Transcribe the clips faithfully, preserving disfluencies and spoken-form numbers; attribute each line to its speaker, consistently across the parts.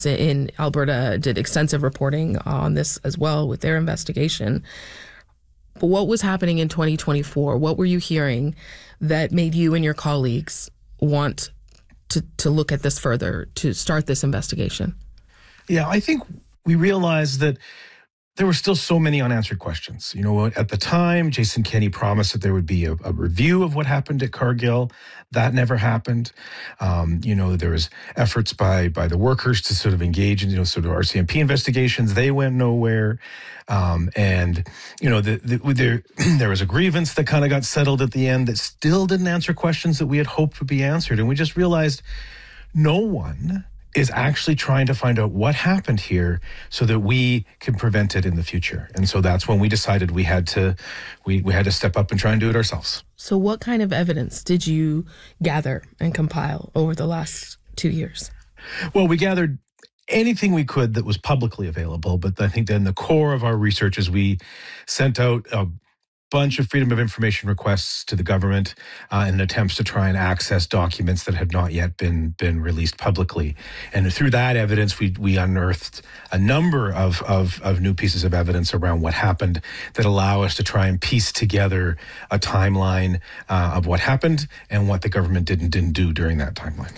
Speaker 1: in Alberta did extensive reporting on this as well with their investigation. But what was happening in twenty twenty-four? What were you hearing that made you and your colleagues want to, to look at this further, to start this investigation?
Speaker 2: Yeah, I think we realized that there were still so many unanswered questions. You know, at the time, Jason Kenney promised that there would be a, a review of what happened at Cargill. That never happened. Um, you know, there was efforts by by the workers to sort of engage in, you know, sort of R C M P investigations. They went nowhere. Um, and, you know, the, the, there, there was a grievance that kind of got settled at the end that still didn't answer questions that we had hoped would be answered. And we just realized no one is actually trying to find out what happened here so that we can prevent it in the future. And so that's when we decided we had to we, we had to step up and try and do it ourselves.
Speaker 1: So what kind of evidence did you gather and compile over the last two years?
Speaker 2: Well, we gathered anything we could that was publicly available, but I think then the core of our research is we sent out a bunch of Freedom of Information requests to the government uh, in attempts to try and access documents that had not yet been been released publicly. And through that evidence, we we unearthed a number of, of, of new pieces of evidence around what happened that allow us to try and piece together a timeline uh, of what happened and what the government did and didn't do during that timeline.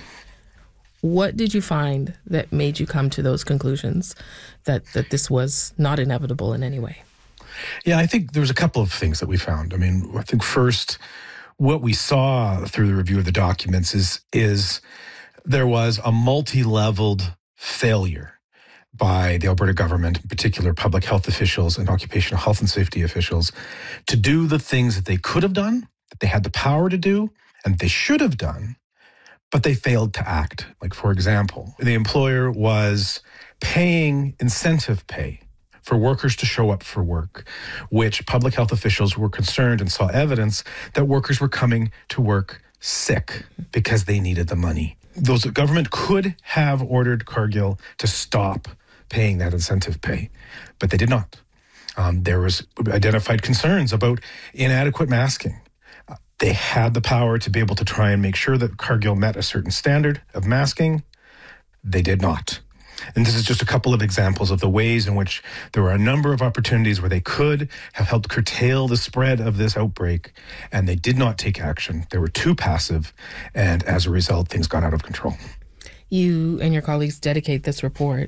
Speaker 1: What did you find that made you come to those conclusions that, that this was not inevitable in any way?
Speaker 2: Yeah, I think there was a couple of things that we found. I mean, I think first, what we saw through the review of the documents is, is there was a multi-leveled failure by the Alberta government, in particular public health officials and occupational health and safety officials, to do the things that they could have done, that they had the power to do, and they should have done, but they failed to act. Like, for example, the employer was paying incentive pay for workers to show up for work, which public health officials were concerned and saw evidence that workers were coming to work sick because they needed the money. Those government could have ordered Cargill to stop paying that incentive pay, but they did not. Um, there was identified concerns about inadequate masking. Uh, they had the power to be able to try and make sure that Cargill met a certain standard of masking. They did not. And this is just a couple of examples of the ways in which there were a number of opportunities where they could have helped curtail the spread of this outbreak, and they did not take action. They were too passive, and as a result, things got out of control.
Speaker 1: You and your colleagues dedicate this report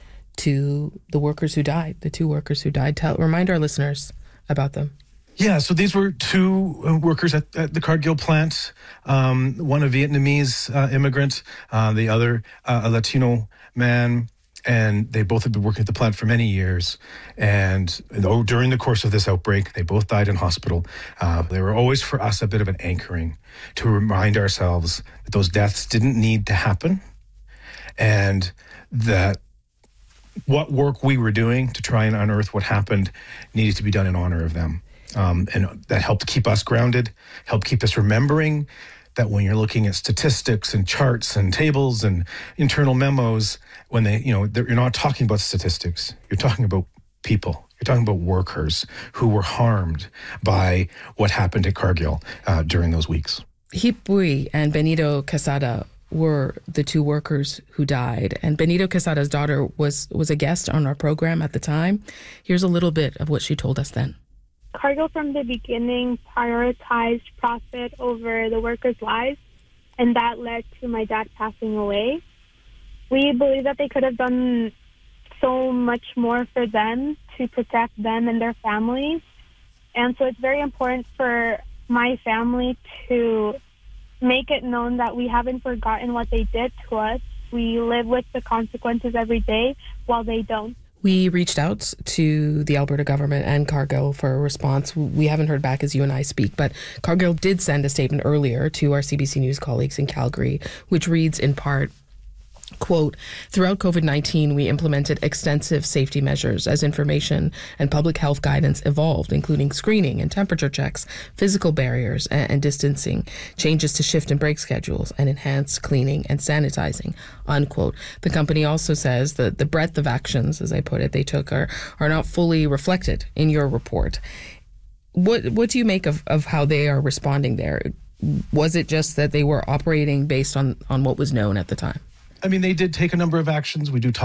Speaker 1: to the workers who died, the two workers who died. Tell, remind our listeners about them.
Speaker 2: Yeah, so these were two workers at, at the Cargill plant, um, one a Vietnamese uh, immigrant, uh, the other uh, a Latino man, and they both had been working at the plant for many years. And oh, during the course of this outbreak, they both died in hospital. Uh, they were always, for us, a bit of an anchoring to remind ourselves that those deaths didn't need to happen, and that what work we were doing to try and unearth what happened needed to be done in honor of them. Um, and that helped keep us grounded, helped keep us remembering that when you're looking at statistics and charts and tables and internal memos, when they, you know, you're not talking about statistics, you're talking about people. You're talking about workers who were harmed by what happened at Cargill uh, during those weeks.
Speaker 1: Heap Bui and Benito Quesada were the two workers who died. And Benito Quesada's daughter was, was a guest on our program at the time. Here's a little bit of what she told us then.
Speaker 3: Cargill from the beginning prioritized profit over the workers' lives, and that led to my dad passing away. We believe that they could have done so much more for them to protect them and their families. And so it's very important for my family to make it known that we haven't forgotten what they did to us. We live with the consequences every day while they don't.
Speaker 1: We reached out to the Alberta government and Cargill for a response. We haven't heard back as you and I speak, but Cargill did send a statement earlier to our C B C News colleagues in Calgary, which reads in part, quote, throughout COVID nineteen, we implemented extensive safety measures as information and public health guidance evolved, including screening and temperature checks, physical barriers and, and distancing, changes to shift and break schedules, and enhanced cleaning and sanitizing, unquote. The company also says that the breadth of actions, as I put it, they took are, are not fully reflected in your report. What what do you make of, of how they are responding there? Was it just that they were operating based on, on what was known at the time?
Speaker 2: I mean, they did take a number of actions. We do talk